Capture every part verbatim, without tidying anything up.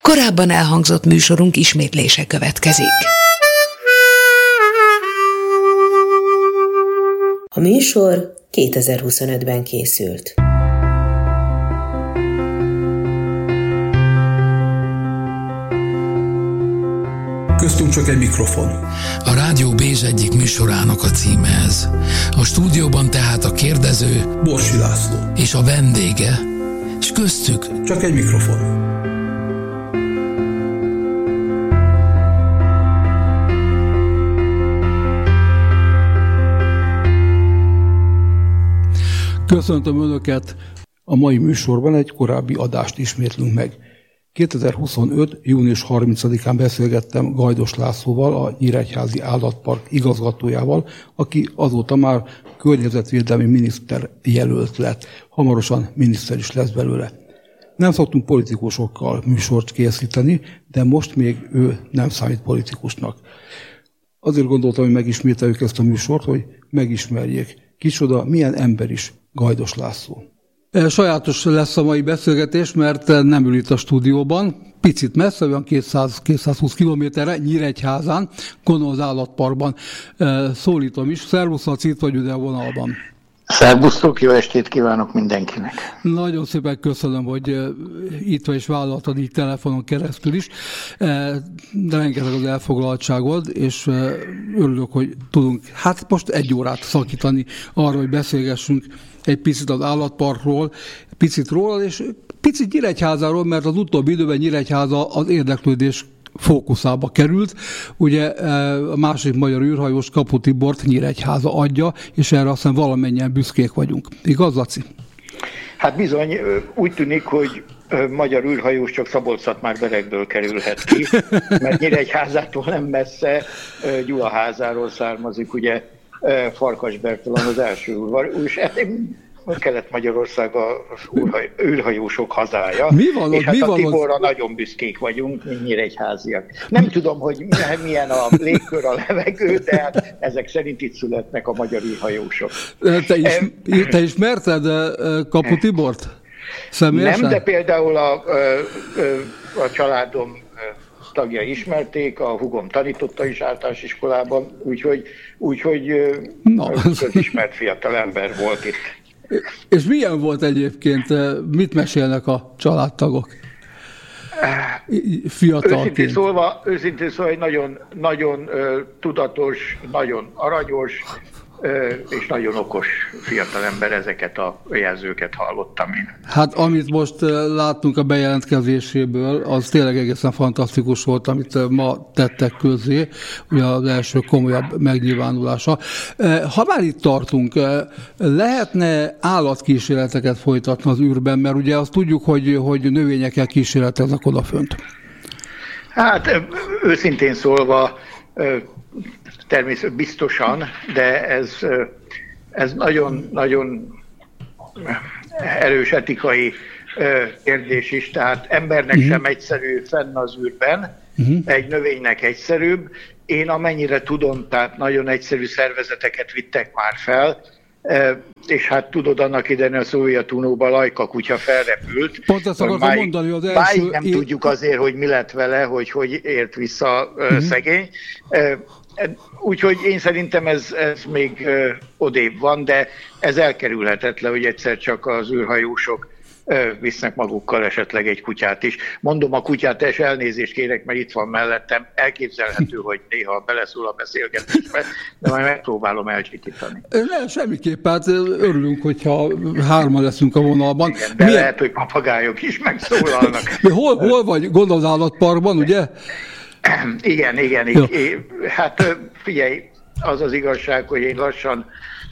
Korábban elhangzott műsorunk ismétlése következik. A műsor kétezer-huszonötben készült. Köztünk csak egy mikrofon. A Rádió Bézs egyik műsorának a címe ez. A stúdióban tehát a kérdező Borsi László és a vendége, és köztük csak egy mikrofon. Köszöntöm Önöket! A mai műsorban egy korábbi adást ismétlünk meg. kétezer-huszonöt. június harmincadikán beszélgettem Gajdos Lászlóval, a Nyíregyházi Állatpark igazgatójával, aki azóta már környezetvédelmi miniszter jelölt lett. Hamarosan miniszter is lesz belőle. Nem szoktunk politikusokkal műsort készíteni, de most még ő nem számít politikusnak. Azért gondoltam, hogy megismételjük ezt a műsort, hogy megismerjék, kicsoda, milyen ember is Gajdos László. Sajátos lesz a mai beszélgetés, mert nem ül itt a stúdióban, picit messze, olyan kétszáz-kétszázhúsz kilométerre, Nyíregyházán, gondolom az állatparkban. Szólítom is. Szervusz, Laci, itt vagy ide a vonalban. Szervusztok, jó estét kívánok mindenkinek. Nagyon szépen köszönöm, hogy itt vagy és vállaltad így telefonon keresztül is. De rengeteg az elfoglaltságod, és örülök, hogy tudunk hát most egy órát szakítani arra, hogy beszélgessünk egy picit az állatparkról, picit róla, és picit Nyíregyházáról, mert az utóbbi időben Nyíregyháza az érdeklődés fókuszába került. Ugye a másik magyar űrhajós Kapu Tibort Nyíregyháza adja, és erre aztán valamennyien büszkék vagyunk. Igaz, Laci? Hát bizony, úgy tűnik, hogy magyar űrhajós csak Szabolcs-Szatmár-Berekből kerülhet ki, mert Nyíregyházától nem messze, Gyulaházáról származik, ugye Farkas Bertalan az első űrhajós. Kelet-Magyarország az űrhajósok hazája. Mi van, és hát mi a van Tiborra az... nagyon büszkék vagyunk, mint nyíregyháziak. Nem tudom, hogy milyen a légkör, a levegő, de hát ezek szerint itt születnek a magyar űrhajósok. Te, is, te ismerted Kapu Tibort? Személyesen? Nem, de például a, a, a családom tagjai ismerték, a hugom tanította is általános iskolában, úgyhogy, úgyhogy no. közismert fiatal ember volt itt. És milyen volt egyébként, mit mesélnek a családtagok? Fiatalként. Őszintén szólva, őszintén szólva egy nagyon, nagyon uh, tudatos, nagyon aranyos uh, és nagyon okos fiatalember, ezeket a jelzőket hallottam én. Hát amit most uh, láttunk a bejelentkezéséből, az tényleg egészen fantasztikus volt, amit uh, ma tettek közzé, ugye az első komolyabb megnyilvánulása. Uh, ha már itt tartunk, uh, lehetne állatkísérleteket folytatni az űrben, mert ugye azt tudjuk, hogy, hogy növényekkel kísérleteznek odafönt. Hát őszintén szólva, természetesen biztosan, de ez, ez nagyon, nagyon erős etikai kérdés is, tehát embernek uh-huh. sem egyszerű fenn az űrben, uh-huh. egy növénynek egyszerűbb. Én amennyire tudom, tehát nagyon egyszerű szervezeteket vittek már fel, és hát tudod, annak idején a Szovjetunóban Lajka kutya felrepült. Pont ezt akartam máig, mondani, az első... Máig nem é... tudjuk azért, hogy mi lett vele, hogy hogy ért vissza uh-huh. szegény. Úgyhogy én szerintem ez, ez még odébb van, de ez elkerülhetetlen, hogy egyszer csak az űrhajósok visznek magukkal esetleg egy kutyát is. Mondom a kutyát, és elnézést kérek, mert itt van mellettem. Elképzelhető, hogy néha beleszól a beszélgetésbe, de majd megpróbálom elcsikítani. Nem, semmiképp. Hát örülünk, hogyha hárman leszünk a vonalban. Igen, de Milyen... lehet, hogy papagájok is megszólalnak. hol, hol vagy? Gondolod az állatparkban, ugye? Igen, igen. igen. Hát figyelj, az az igazság, hogy én lassan...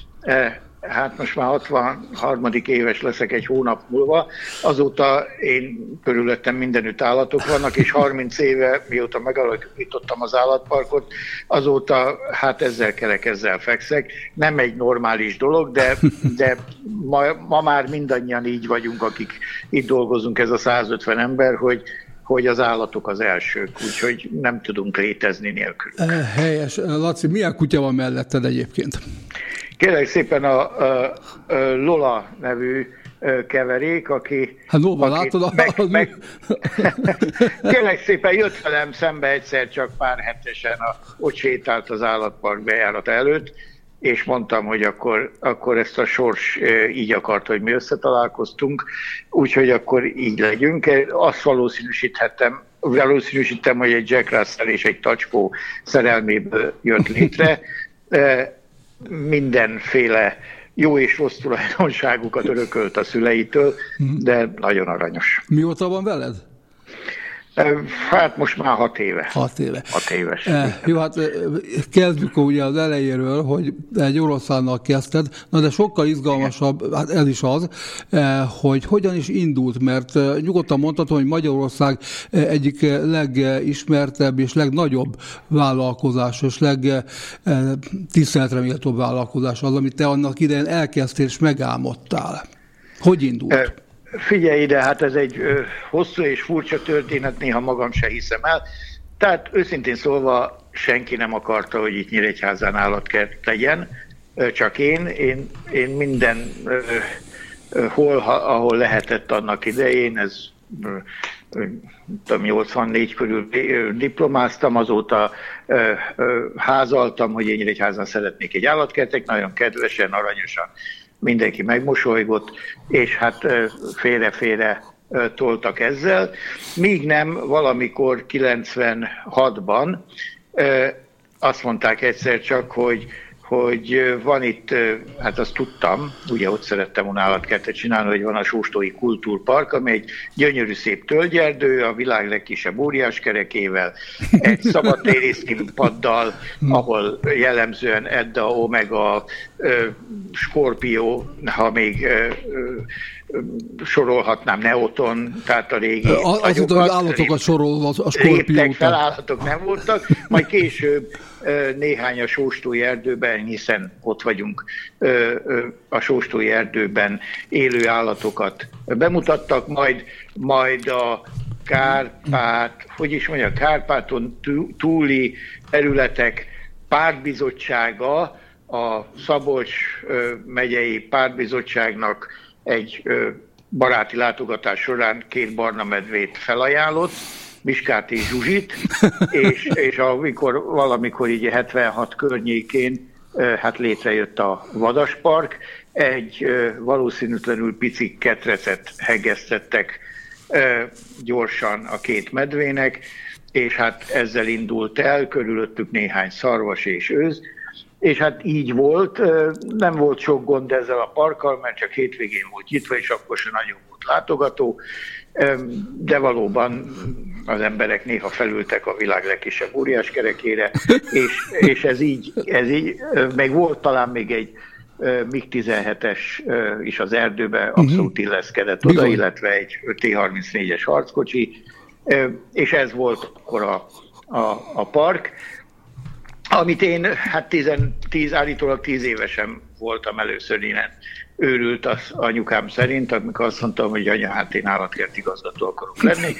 Hát most már hatvanharmadik éves leszek egy hónap múlva. Azóta én körülöttem mindenütt állatok vannak, és harminc éve, mióta megalapítottam az állatparkot, azóta hát ezzel kerek, ezzel fekszek. Nem egy normális dolog, de, de ma, ma már mindannyian így vagyunk, akik itt dolgozunk, ez a százötven ember, hogy hogy az állatok az elsők, úgyhogy nem tudunk létezni nélkül. Helyes. Laci, milyen kutya van melletted egyébként? Kérlek szépen a, a, a Lola nevű keverék, aki... Hát nóban látod? Meg, meg, kérlek szépen jött velem szembe egyszer csak pár hetesen, a, ott sétált az állatpark bejárat előtt, és mondtam, hogy akkor, akkor ezt a sors így akart, hogy mi összetalálkoztunk, úgyhogy akkor így legyünk. Azt valószínűsíthettem, valószínűsítem, hogy egy Jack Russell és egy tacskó szerelméből jött létre. Mindenféle jó és rossz tulajdonságukat örökölt a szüleitől, de nagyon aranyos. Mióta van veled? Hát most már hat éve. Hat éve. Hat éves. E, jó, hát kezdjük ugye az elejéről, hogy egy oroszlánnal kezdted, na de sokkal izgalmasabb, hát ez is az, hogy hogyan is indult, mert nyugodtan mondhatom, hogy Magyarország egyik legismertebb és legnagyobb vállalkozás, és legtiszteletre méltóbb vállalkozás az, amit te annak idején elkezdtél és megálmodtál. Hogy indult? E- Figyelj ide, hát ez egy ö, hosszú és furcsa történet, néha magam se hiszem el. Tehát őszintén szólva senki nem akarta, hogy itt Nyíregyházán állatkert legyen, ö, csak én. Én, én minden, ö, ö, hol, ha, ahol lehetett annak idején, ez ö, ö, nyolcvannégy körül ö, diplomáztam, azóta ö, ö, házaltam, hogy én Nyíregyházán szeretnék egy állatkertet, nagyon kedvesen, aranyosan. Mindenki megmosolygott, és hát félre-félre toltak ezzel. Míg nem valamikor kilencvenhatban azt mondták egyszer csak, hogy, hogy van itt, hát azt tudtam, ugye ott szerettem volna állatkertet csinálni, hogy van a Sóstói Kultúrpark, ami egy gyönyörű szép tölgyerdő, a világ legkisebb óriáskerekével, egy szabadtéri színpaddal, ahol jellemzően Edda, Omega, Skorpió, ha még sorolhatnám, Neoton, tehát a régi Azt hittem, hogy állatokat sorol a Skorpió. Felállatok nem voltak, majd később néhány a Sóstói erdőben, hiszen ott vagyunk, a Sóstói erdőben élő állatokat bemutattak, majd, majd a Kárpát, hogy is mondja, Kárpáton túli területek pártbizottsága, a Szabolcs megyei pártbizottságnak egy baráti látogatás során két barna medvét felajánlott, Miskát és Zsuzsit, és, és amikor valamikor így hetvenhat környékén hát létrejött a Vadaspark, egy valószínűtlenül pici ketrecet hegesztettek gyorsan a két medvének, és hát ezzel indult el, körülöttük néhány szarvas és őz, és hát így volt, nem volt sok gond ezzel a parkkal, mert csak hétvégén volt nyitva, és akkor se nagyon volt látogató, de valóban az emberek néha felültek a világ legkisebb óriáskerekére, és, és ez így, ez így, meg volt talán még egy mig tizenhetes is az erdőbe, abszolút illeszkedett oda, illetve egy té harmincnégyes harckocsi, és ez volt akkor a, a, a park, amit én hát tizen, tíz, állítólag tíz évesen voltam először innen. Őrült az anyukám szerint, amikor azt mondtam, hogy anya, hát én állatkert igazgató akarok lenni,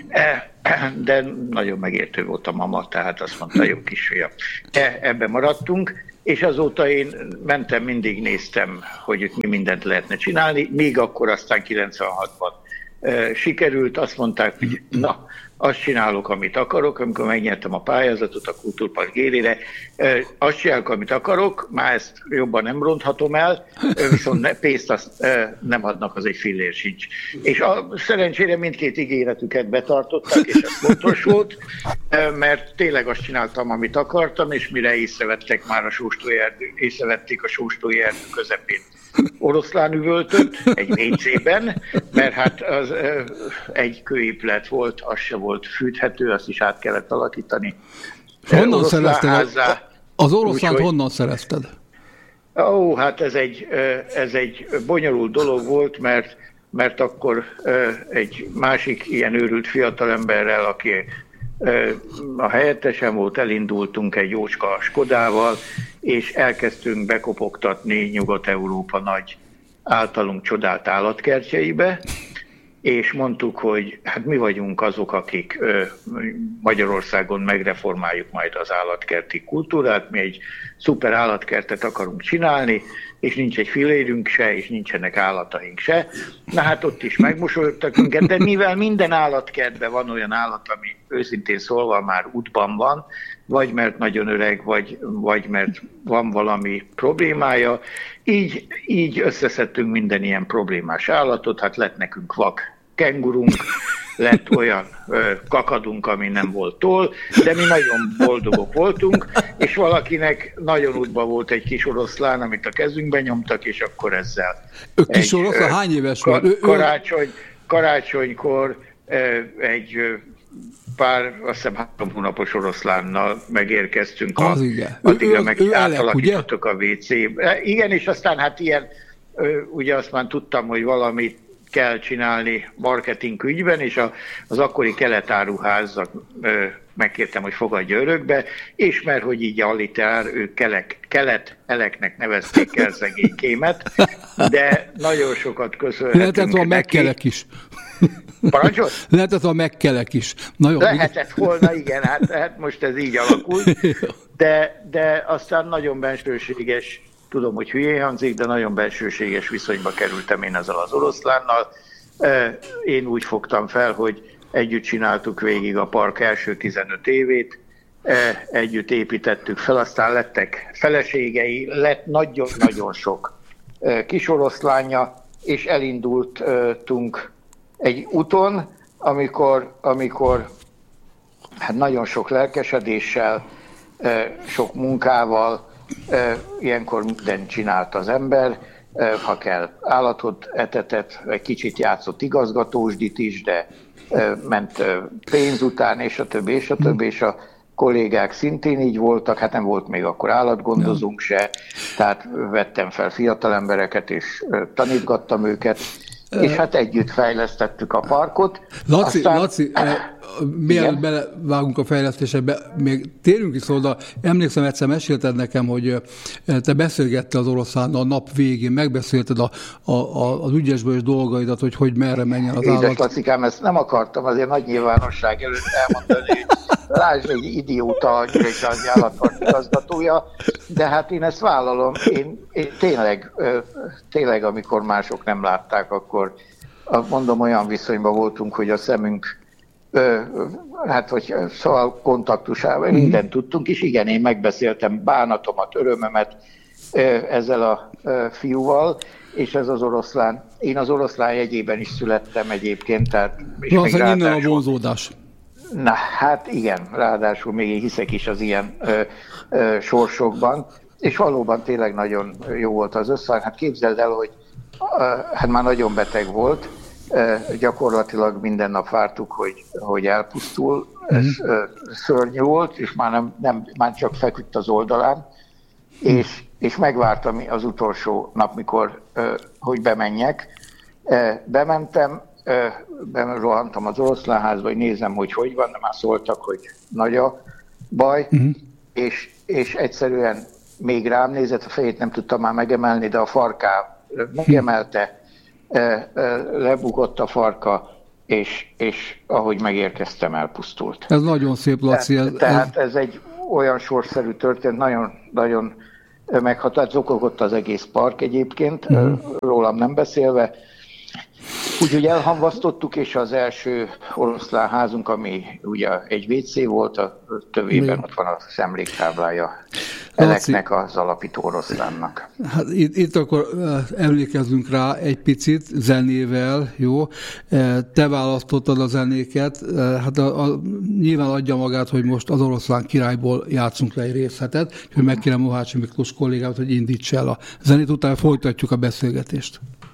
de nagyon megértő volt a mama, tehát azt mondta, jó kisfiam. Ebben maradtunk, és azóta én mentem, mindig néztem, hogy itt mi mindent lehetne csinálni, még akkor aztán kilencvenhatban sikerült, azt mondták, hogy na, azt csinálok, amit akarok, amikor megnyertem a pályázatot a Kultúrpark élére, azt csinálok, amit akarok, már ezt jobban nem ronthatom el, viszont pénzt azt nem adnak, az egy fillér sincs. És a, szerencsére mindkét ígéretüket betartották, és ez fontos volt, mert tényleg azt csináltam, amit akartam, és mire észrevettek már a Sóstói erdő, észrevették a Sóstói erdő közepén oroszlán üvöltött egy vécében, mert hát az ö, egy kőépület volt, az se volt fűthető, azt is át kellett alakítani. Honnan szerezted? Az oroszlánt úgy, honnan szerezted? Ó, hát ez egy, ez egy bonyolult dolog volt, mert, mert akkor egy másik ilyen őrült fiatalemberrel, aki a helyettesen volt, elindultunk egy jócska Skodával, és elkezdtünk bekopogtatni Nyugat-Európa nagy általunk csodált állatkertjeibe, és mondtuk, hogy hát mi vagyunk azok, akik Magyarországon megreformáljuk majd az állatkerti kultúrát, mi egy szuper állatkertet akarunk csinálni, és nincs egy fillérünk se, és nincsenek állataink se. Na hát ott is megmosolyogtak minket, de mivel minden állatkertben van olyan állat, ami őszintén szólva már útban van, vagy mert nagyon öreg, vagy, vagy mert van valami problémája, így, így összeszedtünk minden ilyen problémás állatot, hát lett nekünk vak kengurunk, lett olyan ö, kakadunk, ami nem volt toll, de mi nagyon boldogok voltunk, és valakinek nagyon útba volt egy kis oroszlán, amit a kezünkben nyomtak, és akkor ezzel... Ő kis oroszlán hány éves ka- volt? Karácsony, karácsonykor ö, egy ö, pár, azt hiszem három hónapos oroszlánnal megérkeztünk. Az a, igen. Addigra ő, meg ő átalakítottuk a vé cé-be. Igen, és aztán hát ilyen, ö, ugye azt már tudtam, hogy valamit kell csinálni marketing ügyben, és a, az akkori keletáruházak ö, megkértem, hogy fogadja örökbe, és mert hogy így allitár, ők kelek, kelet-eleknek nevezték el szegény kémet, de nagyon sokat köszönhetünk Lehetett volna megkelek is. Parancsol? Lehetett volna megkelek is. Na jó, Lehetett volna, igen, hát, hát most ez így alakult, de, de aztán nagyon bensőséges, tudom, hogy hülyén hangzik, de nagyon bensőséges viszonyba kerültem én ezzel az oroszlánnal. Én úgy fogtam fel, hogy együtt csináltuk végig a park első tizenöt évét, együtt építettük fel, aztán lettek feleségei, lett nagyon-nagyon sok kis oroszlánja, és elindultunk egy úton, amikor, amikor hát nagyon sok lelkesedéssel, sok munkával, ilyenkor mindent csinált az ember, ha kell állatot etetett, egy kicsit játszott igazgatósdit is, de ment pénz után, és a többi, és a többi, és a kollégák szintén így voltak, hát nem volt még akkor állatgondozónk se, tehát vettem fel fiatal embereket, és tanítgattam őket, és hát együtt fejlesztettük a parkot. Laci, Aztán... Laci mielőtt belevágunk a fejlesztésekbe, még térjünk is szóval, emlékszem, egyszer mesélted nekem, hogy te beszélgettél az oroszlánnal a nap végén, megbeszélted a, a, a, az ügyesből dolgaidat, hogy hogy merre menjen az állat. Édes Lacikám, ezt nem akartam azért nagy nyilvánosság előtt elmondani, hogy lásd, egy idióta a Nyíregyházi állatpark igazgatója, de hát én ezt vállalom, én, én tényleg, tényleg, amikor mások nem látták, akkor mondom, olyan viszonyban voltunk, hogy a szemünk hát, hogy szóval kontaktusával mm. mindent tudtunk, és igen, én megbeszéltem bánatomat, örömömet ezzel a fiúval, és ez az oroszlán. Én az oroszlán jegyében is születtem egyébként, tehát... És még ráadásul, innen a vonzódás. Na, hát igen, ráadásul még én hiszek is az ilyen ö, ö, sorsokban, és valóban tényleg nagyon jó volt az össze. Hát képzeld el, hogy ö, hát már nagyon beteg volt, ö, gyakorlatilag minden nap vártuk, hogy, hogy elpusztul, mm. ez ö, szörnyű volt, és már, nem, nem, már csak feküdt az oldalán, mm. és, és megvártam az utolsó nap, mikor, ö, hogy bemenjek. Ö, bementem, berohantam az oroszlánházba, hogy nézem, hogy hogy van, de már szóltak, hogy nagy a baj, uh-huh. és, és egyszerűen még rám nézett, a fejét nem tudtam már megemelni, de a farká megemelte, lebukott a farka, és, és ahogy megérkeztem, elpusztult. Ez nagyon szép, Laci. Ez, tehát ez egy olyan sorszerű történet, nagyon, nagyon meghatározó, zokogott az egész park egyébként, uh-huh. rólam nem beszélve. Úgyhogy elhamvasztottuk, és az első oroszlán házunk, ami ugye egy vé cé volt, a tövében ott van az emléktáblája Eleknek, az alapító oroszlánnak. Hát itt, itt akkor emlékezzünk rá egy picit zenével, jó? Te választottad a zenéket, hát a, a, nyilván adja magát, hogy most az Oroszlán királyból játszunk le egy részletet, hogy megkérem Mohácsi Miklós kollégát, hogy indítsa el a zenét, utána folytatjuk a beszélgetést.